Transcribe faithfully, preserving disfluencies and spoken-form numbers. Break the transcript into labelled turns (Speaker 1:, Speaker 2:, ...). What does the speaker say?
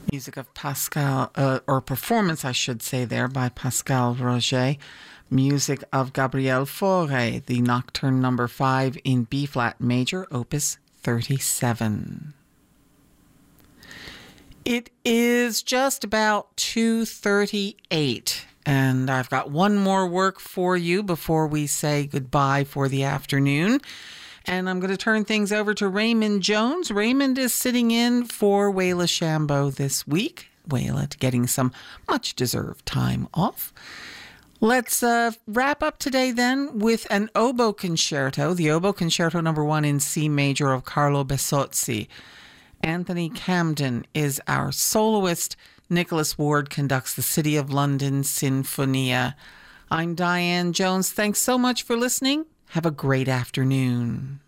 Speaker 1: Music of Pascal, uh, or performance, I should say, there by Pascal Roger. Music of Gabriel Fauré, the Nocturne number five in B-flat major, opus thirty-seven. It is just about two thirty-eight, and I've got one more work for you before we say goodbye for the afternoon. And I'm going to turn things over to Raymond Jones. Raymond is sitting in for Waila Shambo this week. Waila getting some much-deserved time off. Let's uh, wrap up today then with an oboe concerto, the oboe concerto number one in C major of Carlo Besozzi. Anthony Camden is our soloist. Nicholas Ward conducts the City of London Sinfonia. I'm Diane Jones. Thanks so much for listening. Have a great afternoon.